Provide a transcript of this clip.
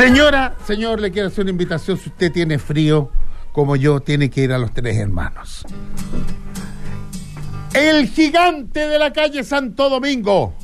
Señora, señor, le quiero hacer una invitación. Si usted tiene frío, como yo, tiene que ir a Los Tres Hermanos. El gigante de la calle Santo Domingo.